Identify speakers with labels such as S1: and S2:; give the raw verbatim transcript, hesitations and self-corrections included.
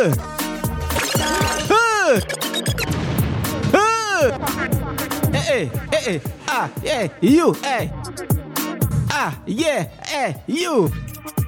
S1: Huh. Huh. Huh. Hey, hey, hey, ah, yeah, you, hey. Ah, yeah, hey, you.